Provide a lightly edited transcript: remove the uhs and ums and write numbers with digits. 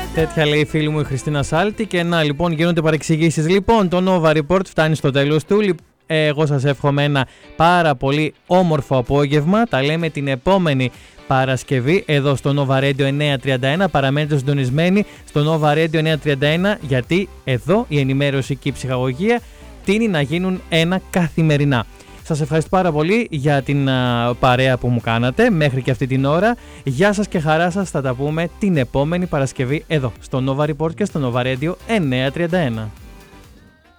Τέτοια λέει η φίλη μου η Χριστίνα Σάλτη. Και να λοιπόν γίνονται παρεξηγήσεις. Λοιπόν, το Nova Report φτάνει στο τέλος του. Εγώ σας εύχομαι ένα πάρα πολύ όμορφο απόγευμα. Τα λέμε την επόμενη Παρασκευή εδώ στο Nova Radio 931. Παραμένετε συντονισμένοι στο Nova Radio 931, γιατί εδώ η ενημέρωση και η ψυχαγωγία τείνει να γίνουν ένα καθημερινά. Σας ευχαριστώ πάρα πολύ για την παρέα που μου κάνατε μέχρι και αυτή την ώρα. Γεια σας και χαρά σας, θα τα πούμε την επόμενη Παρασκευή εδώ στο Nova Report και στο Nova Radio 931.